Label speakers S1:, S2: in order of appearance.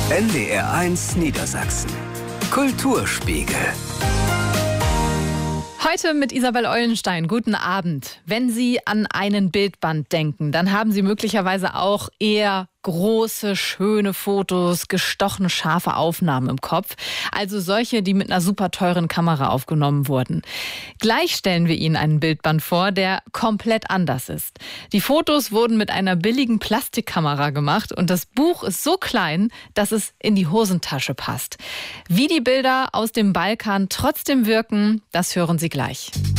S1: NDR1 Niedersachsen. Kulturspiegel.
S2: Heute mit Isabel Eulenstein. Guten Abend. Wenn Sie an einen Bildband denken, dann haben Sie möglicherweise auch eher große, schöne Fotos, gestochen scharfe Aufnahmen im Kopf. Also solche, die mit einer super teuren Kamera aufgenommen wurden. Gleich stellen wir Ihnen einen Bildband vor, der komplett anders ist. Die Fotos wurden mit einer billigen Plastikkamera gemacht und das Buch ist so klein, dass es in die Hosentasche passt. Wie die Bilder aus dem Balkan trotzdem wirken, das hören Sie gleich.